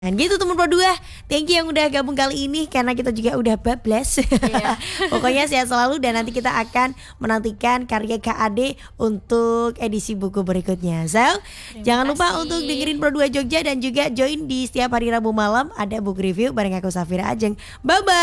Dan gitu teman Pro 2, thank you yang udah gabung kali ini karena kita juga udah bablas. Iya. Pokoknya sehat selalu dan nanti kita akan menantikan karya KAD untuk edisi buku berikutnya. So, jangan lupa kasih. untuk dengerin Pro 2 Jogja dan juga join di setiap hari Rabu malam ada book review bareng aku Safira Ajeng. Bye bye.